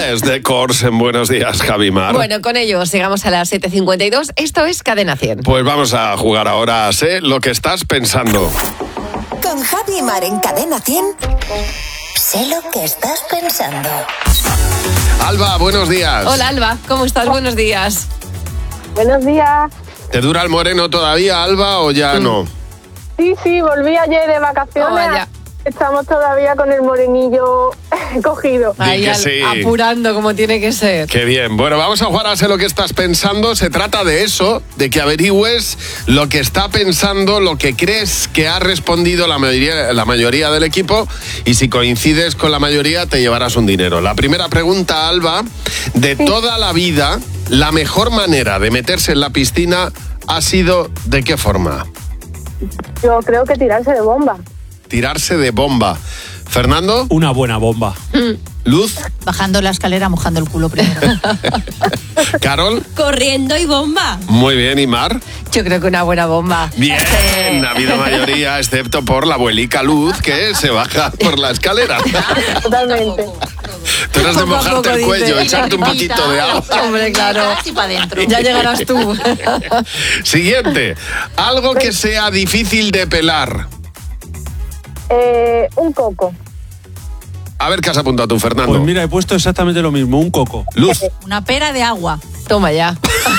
Yes, de Course en Buenos Días, Javimar. Bueno, con ellos llegamos a las 7:52. Esto es Cadena 100. Pues vamos a jugar ahora a Sé lo que estás pensando. Con Javi y Mar en Cadena 100. Sé lo que estás pensando. Alba, buenos días. Hola, Alba. ¿Cómo estás? Buenos días. Buenos días. ¿Te dura el moreno todavía, Alba, o ya no? Sí, volví ayer de vacaciones. Oh, vaya. Estamos todavía con el morenillo cogido. Ahí que sí. apurando como tiene que ser. Qué bien. Bueno, vamos a jugar a Sé lo que estás pensando. Se trata de eso, de que averigües lo que está pensando, lo que crees que ha respondido la mayoría del equipo, y si coincides con la mayoría te llevarás un dinero. La primera pregunta, Alba, de toda la vida, ¿la mejor manera de meterse en la piscina ha sido de qué forma? Yo creo que tirarse de bomba. Tirarse de bomba. ¿Fernando? Una buena bomba. ¿Luz? Bajando la escalera, mojando el culo primero. ¿Carol? Corriendo y bomba. Muy bien. ¿Y Mar? Yo creo que una buena bomba. Bien, ha habido mayoría, excepto por la abuelica Luz, que se baja por la escalera. Totalmente. Tú eres de Poco a mojarte poco, el cuello, dice. echarte un poquito de agua. Hombre, claro. Y para adentro. Ya llegarás tú. Siguiente. Algo que sea difícil de pelar. Un coco. A ver qué has apuntado tú, Fernando. Pues mira, he puesto exactamente lo mismo, un coco. Luz. Una pera de agua. Toma ya.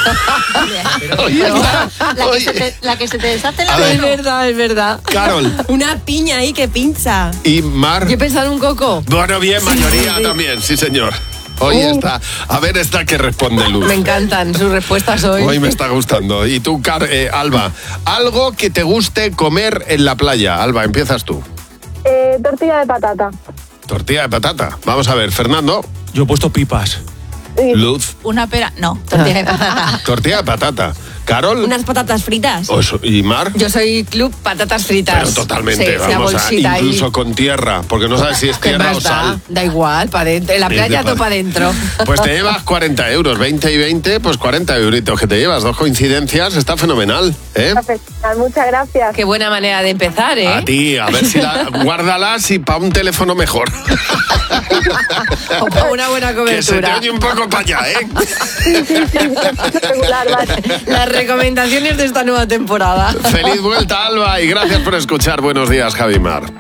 La que se te deshace la A ver. Es verdad, es verdad. Carol. Una piña ahí que pincha. ¿Y Mar? Yo he pensado en un coco. Bueno, bien, mayoría también, sí señor. Hoy está. A ver esta que responde Luz. Me encantan sus respuestas hoy. Hoy me está gustando. Y tú, Alba, algo que te guste comer en la playa. Alba, empiezas tú. Tortilla de patata. Tortilla de patata. Vamos a ver, Fernando. Yo he puesto pipas. Luz. Una pera. No, tortilla de patata. Tortilla de patata. Carol. Unas patatas fritas. ¿Y Mar? Yo soy club patatas fritas. Pero totalmente, Sí, sea vamos a bolsita incluso ahí. con tierra, porque no sabes si es ¿Qué tierra más o da? sal. Da igual, para dentro. En la playa todo para adentro. Pues te llevas 40 euros, 20 y 20, pues 40 euritos que te llevas. Dos coincidencias, está fenomenal, ¿eh? Fenomenal, muchas gracias. Qué buena manera de empezar, ¿eh? A ti, a ver si guárdalas y para un teléfono mejor. O para una buena Que se te cobertura. oye un poco para allá, ¿eh? Regular, vale. Las recomendaciones de esta nueva temporada. Feliz vuelta, Alba, y gracias por escuchar. Buenos días, Javimar.